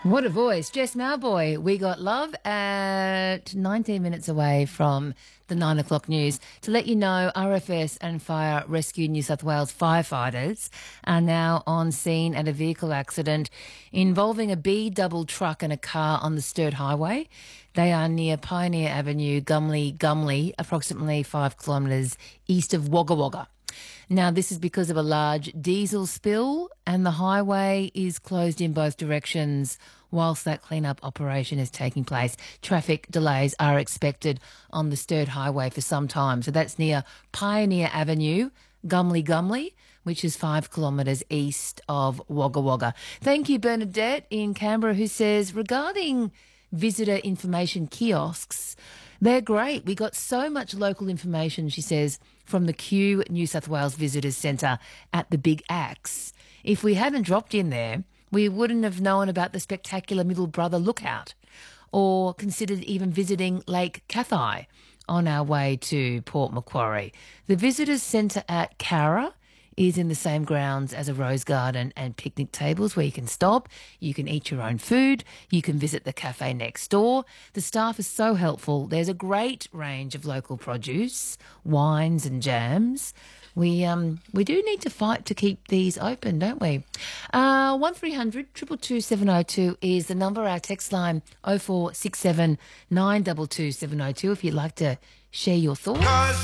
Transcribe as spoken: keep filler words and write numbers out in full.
What a voice. Jess Mauboy, We Got Love at nineteen minutes away from the nine o'clock news. To let you know, R F S and Fire Rescue New South Wales firefighters are now on scene at a vehicle accident involving a B-double truck and a car on the Sturt Highway. They are near Pioneer Avenue, Gumley, Gumley, approximately five kilometres east of Wagga Wagga. Now, this is because of a large diesel spill and the highway is closed in both directions whilst that cleanup operation is taking place. Traffic delays are expected on the Sturt Highway for some time. So that's near Pioneer Avenue, Gumley, Gumley, which is five kilometres east of Wagga Wagga. Thank you, Bernadette in Canberra, who says, regarding visitor information kiosks, they're great. We got so much local information, she says, from the Q New South Wales Visitors Centre at the Big Axe. If we hadn't dropped in there, we wouldn't have known about the spectacular Middle Brother lookout or considered even visiting Lake Cathay on our way to Port Macquarie. The Visitors Centre at Cara is in the same grounds as a rose garden and picnic tables where you can stop, you can eat your own food, you can visit the cafe next door. The staff is so helpful. There's a great range of local produce, wines and jams. We um we do need to fight to keep these open, don't we? Uh, one three hundred two two two seven oh two is the number. Our text line oh four six seven nine two two seven oh two if you'd like to share your thoughts.